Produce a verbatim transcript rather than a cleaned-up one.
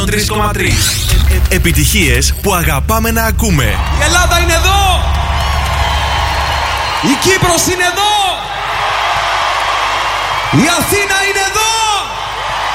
τρία κόμμα τρία. Επιτυχίες που αγαπάμε να ακούμε. Η Ελλάδα είναι εδώ! Η Κύπρος είναι εδώ! Η Αθήνα είναι εδώ!